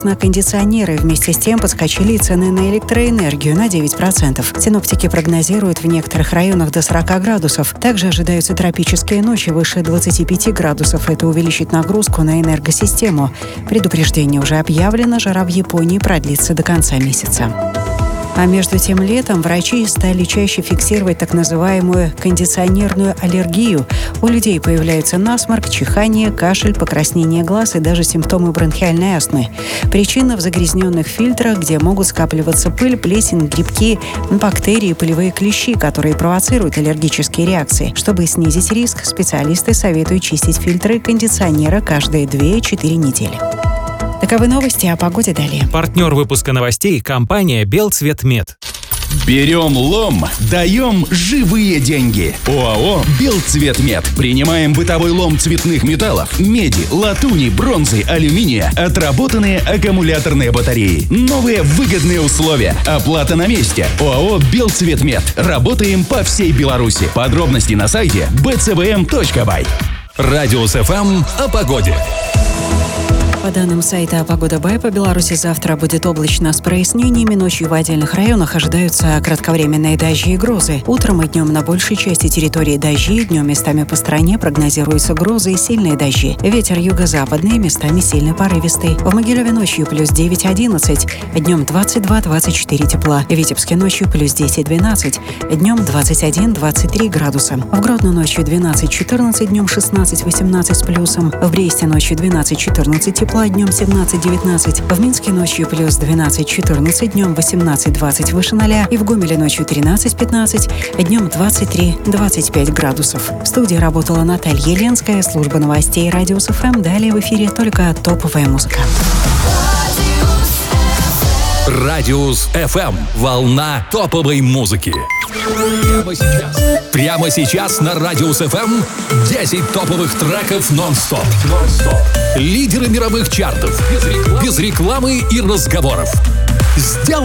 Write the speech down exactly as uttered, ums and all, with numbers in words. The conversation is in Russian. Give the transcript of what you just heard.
на кондиционеры. Вместе с тем подскочили и цены на электроэнергию на девять процентов. Синоптики прогнозируют в некоторых районах до сорока градусов. Также ожидаются тропические ночи выше двадцати пяти градусов. Это увеличит нагрузку на энергосистему. Предупреждение уже объявлено. Жара в Японии продлится до конца месяца. А между тем летом врачи стали чаще фиксировать так называемую кондиционерную аллергию. У людей появляются насморк, чихание, кашель, покраснение глаз и даже симптомы бронхиальной астмы. Причина в загрязненных фильтрах, где могут скапливаться пыль, плесень, грибки, бактерии, пылевые клещи, которые провоцируют аллергические реакции. Чтобы снизить риск, специалисты советуют чистить фильтры кондиционера каждые две-четыре недели. Таковы новости, о погоде далее. Партнер выпуска новостей – компания «Белцветмет». Берем лом, даем живые деньги. ОАО «Белцветмет». Принимаем бытовой лом цветных металлов, меди, латуни, бронзы, алюминия, отработанные аккумуляторные батареи. Новые выгодные условия. Оплата на месте. ОАО «Белцветмет». Работаем по всей Беларуси. Подробности на сайте би цэ вэ эм точка бай. Радиус эф эм о погоде. По данным сайта «Погода Бай», по Беларуси завтра будет облачно с прояснениями. Ночью в отдельных районах ожидаются кратковременные дожди и грозы. Утром и днем на большей части территории дожди, днем местами по стране прогнозируются грозы и сильные дожди. Ветер юго-западный, местами сильно порывистый. В Могилеве ночью плюс девять-одиннадцать, днем двадцать два-двадцать четыре тепла. В Витебске ночью плюс десять-двенадцать, днем двадцать один-двадцать три градуса. В Гродно ночью двенадцать-четырнадцать, днем шестнадцать-восемнадцать с плюсом. В Бресте ночью двенадцать-четырнадцать тепла. Днем семнадцать-девятнадцать. В Минске ночью плюс двенадцать-четырнадцать, днем восемнадцать-двадцать выше ноля. И в Гомеле ночью тринадцать-пятнадцать, днем двадцать три-двадцать пять градусов. В студии работала Наталья Еленская, служба новостей Радиус эф эм. Далее в эфире только топовая музыка. Радиус эф эм. Волна топовой музыки. Прямо сейчас. Прямо сейчас на Радиус эф эм десять топовых треков нон-стоп. нон-стоп. Лидеры мировых чартов. Без рекламы, без рекламы и разговоров. Сделай